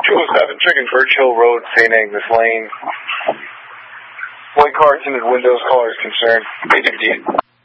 207, checking Birch Hill Road, St. Agnes Lane. White car, tinted windows, caller is concerned.